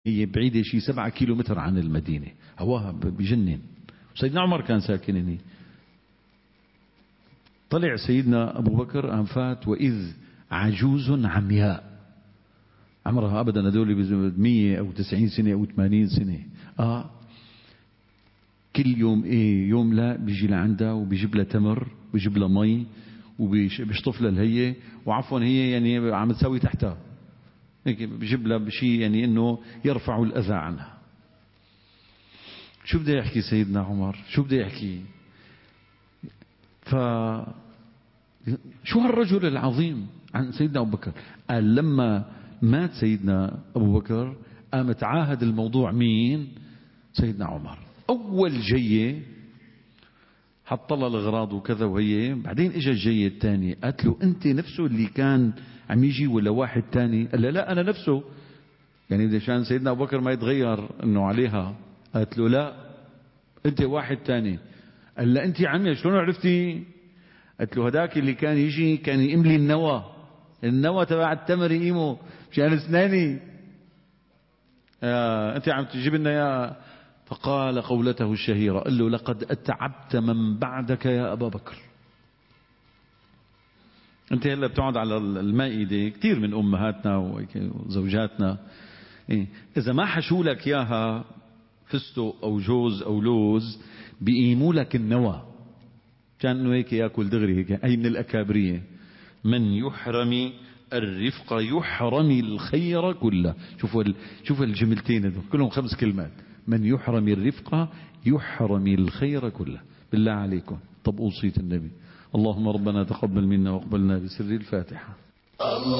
هي بعيدة شي 7 كيلومتر عن المدينة، هواها بجنن. سيدنا عمر كان ساكن هنا. طلع سيدنا أبو بكر أنفات وإذ عجوز عمياء، عمرها أبدا هذول 100 أو 90 سنة أو 80 سنة. كل يوم يوم لا بيجي لعندها وبيجيب لها تمر وبيجيب لها مي وبيشطف لها الهية، وعفوا هي يعني عم تسوي تحتها هيك، بيجيب لها بشيء يعني انه يرفع الاذى عنها. شو بده يحكي سيدنا عمر؟ شو بده يحكي؟ شو هالرجل العظيم عن سيدنا أبو بكر؟ قال لما مات سيدنا أبو بكر قامت عاهد الموضوع مين؟ سيدنا عمر. أول جية حط لها الأغراض وكذا، وهي بعدين إجا الجية الثانية قالت له أنت نفسه اللي كان عم يجي ولا واحد تاني؟ قال لا, لا أنا نفسه. يعني عشان سيدنا أبو بكر ما يتغير أنه عليها. قالت له لا أنت واحد تاني. قال لا أنت عمي شلون عرفتي؟ قالت له هداك اللي كان يجي كان يملي النوى تبع التمر يقيمه مشان اسناني، انت عم تجيب لنا يا. فقال قولته الشهيرة، قال له لقد اتعبت من بعدك يا ابا بكر. انت هلا بتقعد على المائدة كثير من امهاتنا وزوجاتنا، اذا ما حشوا لك اياها فستق او جوز او لوز بيقيموا لك النوى كان انه هيك ياكل دغري هيك. هي من الاكابريه، من يحرم الرفق يحرم الخير كله. شوفوا الجملتين هذول كلهم 5 كلمات. من يحرم الرفق يحرم الخير كله. بالله عليكم طب أوصية النبي. اللهم ربنا تقبل منا واقبلنا بسر الفاتحة.